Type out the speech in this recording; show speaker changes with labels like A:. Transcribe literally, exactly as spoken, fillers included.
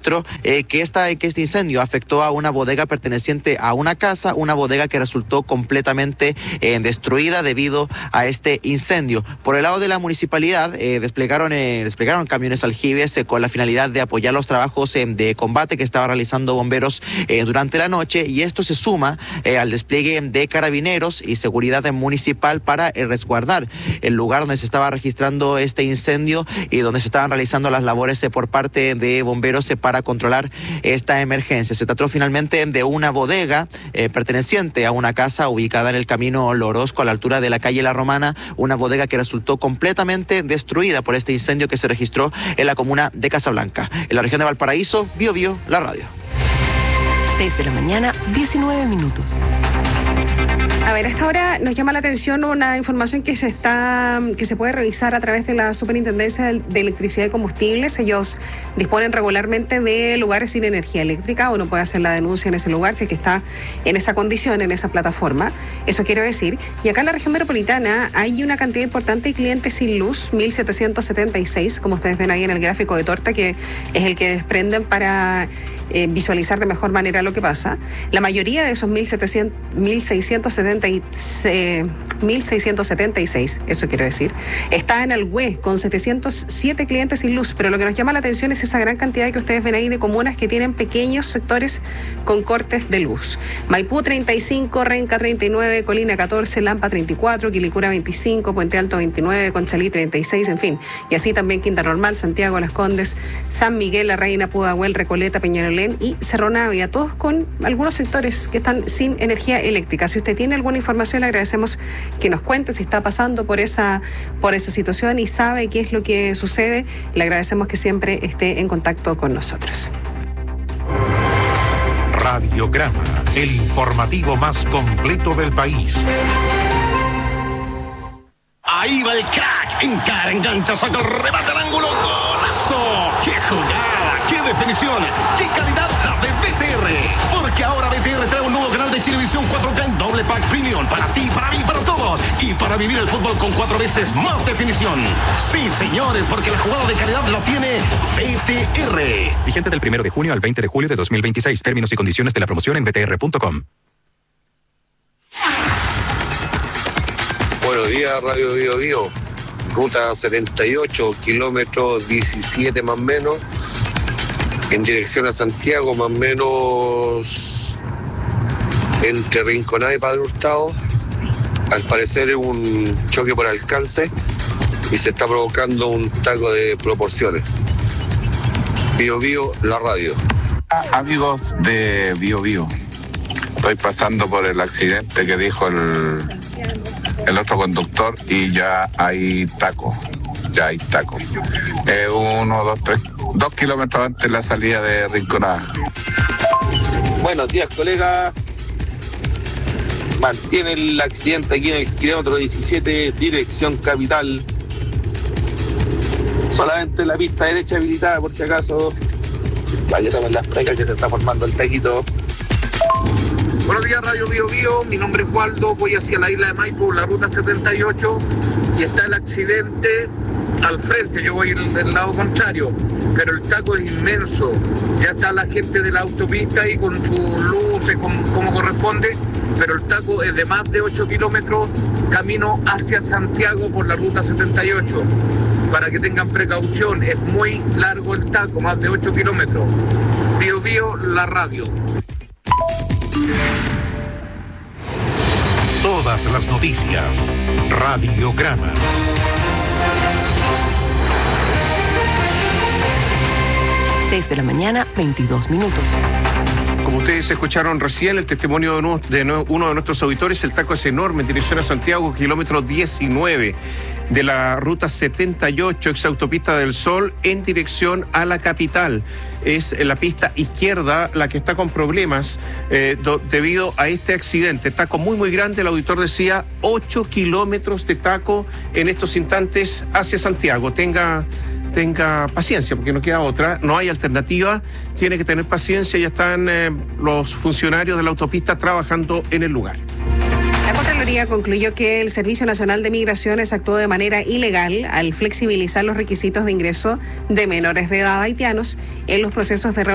A: registró eh, que, esta, que este incendio afectó a una bodega perteneciente a una casa, una bodega que resultó completamente eh, destruida debido a este incendio. Por el lado de la municipalidad, eh, desplegaron, eh, desplegaron camiones aljibes eh, con la finalidad de apoyar los trabajos eh, de combate que estaba realizando bomberos eh, durante la noche, y esto se suma eh, al despliegue de carabineros y seguridad municipal para eh, resguardar el lugar donde se estaba registrando este incendio y donde se estaban realizando las labores eh, por parte de bomberos eh, para controlar esta emergencia. Se trató finalmente de una bodega eh, perteneciente a una casa ubicada en el camino Lorosco a la altura de la calle La Romana, una bodega que resultó completamente destruida por este incendio que se registró en la comuna de Casablanca. En la región de Valparaíso, Bio Bio, la radio.
B: seis de la mañana, diecinueve minutos.
C: A ver, a esta hora nos llama la atención una información que se está, que se puede revisar a través de la Superintendencia de Electricidad y Combustibles. Ellos disponen regularmente de lugares sin energía eléctrica. Uno puede hacer la denuncia en ese lugar si es que está en esa condición, en esa plataforma. Eso quiero decir. Y acá en la región metropolitana hay una cantidad importante de clientes sin luz, mil setecientos setenta y seis, como ustedes ven ahí en el gráfico de torta, que es el que desprenden para eh, visualizar de mejor manera lo que pasa. La mayoría de esos mil seiscientos setenta y seis, eso quiero decir, está en Alhué con setecientos siete clientes sin luz, pero lo que nos llama la atención es esa gran cantidad que ustedes ven ahí de comunas que tienen pequeños sectores con cortes de luz. Maipú treinta y cinco, Renca treinta y nueve, Colina catorce, Lampa treinta y cuatro, Quilicura veinticinco, Puente Alto veintinueve, Conchalí treinta y seis, en fin, y así también Quinta Normal, Santiago, Las Condes, San Miguel, La Reina, Pudahuel, Recoleta, Peñalolén y Cerro Navia, todos con algunos sectores que están sin energía eléctrica. Si usted tiene alguna información, le agradecemos que nos cuente si está pasando por esa, por esa situación y sabe qué es lo que sucede. Le agradecemos que siempre esté en contacto con nosotros.
D: Radiograma, el informativo más completo del país.
E: Ahí va el crack, encara, engancha, saca el remate al ángulo, golazo. ¡Qué jugada! ¡Qué definición! ¡Qué calidad la de B T R! Porque ahora B T R trae un nuevo canal de Chilevisión cuatro K en doble pack premium para ti, para mí, para todos. Y para vivir el fútbol con cuatro veces más definición. Sí, señores, porque la jugada de calidad la tiene B T R.
F: Vigente del primero de junio al veinte de julio de dos mil veintiséis. Términos y condiciones de la promoción en b t r punto com.
G: Buenos días, Radio Bio Bio. Ruta setenta y ocho, kilómetros diecisiete más o menos, en dirección a Santiago, más o menos entre Rinconada y Padre Hurtado. Al parecer es un choque por alcance y se está provocando un taco de proporciones. Bio Bio, la radio.
H: Amigos de Bio Bio, estoy pasando por el accidente que dijo el, el otro conductor y ya hay taco, ya hay taco. Eh, uno, dos, tres, dos kilómetros antes de la salida de Rinconada.
I: Buenos días, colega. Mantiene el accidente aquí en el kilómetro diecisiete, dirección capital. Solamente la pista derecha habilitada, por si acaso. Vaya a las precas que se está formando el taquito.
J: Buenos días, Radio Bio Bio. Mi nombre es Waldo. Voy hacia la isla de Maipo, la ruta setenta y ocho. Y está el accidente al frente. Yo voy del, del lado contrario. Pero el taco es inmenso. Ya está la gente de la autopista ahí con sus luces, con, como corresponde. Pero el taco es de más de ocho kilómetros camino hacia Santiago por la ruta setenta y ocho. Para que tengan precaución, es muy largo el taco, más de ocho kilómetros. Bio Bio, la radio.
D: Todas las noticias. Radiograma.
B: seis de la mañana, veintidós minutos.
K: Como ustedes escucharon recién, el testimonio de uno de, uno de nuestros auditores, el taco es enorme en dirección a Santiago, kilómetro diecinueve de la ruta setenta y ocho, ex autopista del Sol, en dirección a la capital. Es la pista izquierda la que está con problemas eh, do, debido a este accidente. Taco muy, muy grande, el auditor decía ocho kilómetros de taco en estos instantes hacia Santiago. Tenga... tenga paciencia, porque no queda otra, no hay alternativa, tiene que tener paciencia, ya están eh, los funcionarios de la autopista trabajando en el lugar.
C: La Contraloría concluyó que el Servicio Nacional de Migraciones actuó de manera ilegal al flexibilizar los requisitos de ingreso de menores de edad haitianos en los procesos de